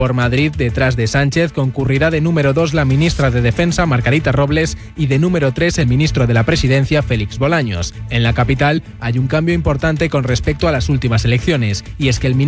Por Madrid, detrás de Sánchez, concurrirá de número 2 la ministra de Defensa, Margarita Robles, y de número 3 el ministro de la Presidencia, Félix Bolaños. En la capital hay un cambio importante con respecto a las últimas elecciones, y es que el